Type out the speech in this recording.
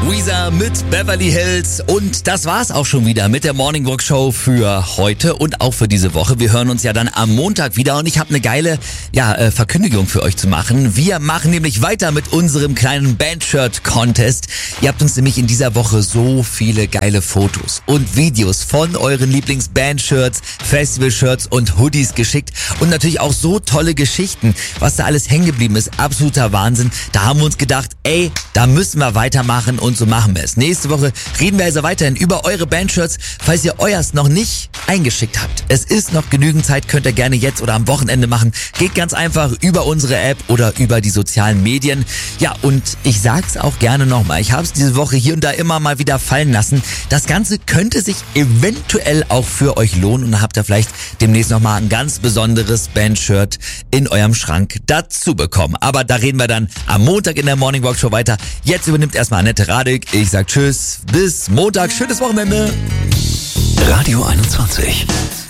Weezer mit Beverly Hills und das war's auch schon wieder mit der Morning Walk Show für heute und auch für diese Woche. Wir hören uns ja dann am Montag wieder und ich habe eine geile Verkündigung für euch zu machen. Wir machen nämlich weiter mit unserem kleinen Bandshirt-Contest. Ihr habt uns nämlich in dieser Woche so viele geile Fotos und Videos von euren Lieblings-Bandshirts, Festival-Shirts und Hoodies geschickt und natürlich auch so tolle Geschichten, was da alles hängen geblieben ist. Absoluter Wahnsinn. Da haben wir uns gedacht, ey, da müssen wir weitermachen und so machen wir es. Nächste Woche reden wir also weiterhin über eure Bandshirts. Falls ihr euers noch nicht eingeschickt habt, es ist noch genügend Zeit, könnt ihr gerne jetzt oder am Wochenende machen. Geht ganz einfach über unsere App oder über die sozialen Medien. Ja, und ich sag's auch gerne nochmal. Ich habe es diese Woche hier und da immer mal wieder fallen lassen. Das Ganze könnte sich eventuell auch für euch lohnen und habt ihr vielleicht demnächst nochmal ein ganz besonderes Bandshirt in eurem Schrank dazu bekommen. Aber da reden wir dann am Montag in der Morning Walk Show weiter. Jetzt übernimmt erstmal Annette Radig. Ich sag tschüss, bis Montag, schönes Wochenende. Radio 21.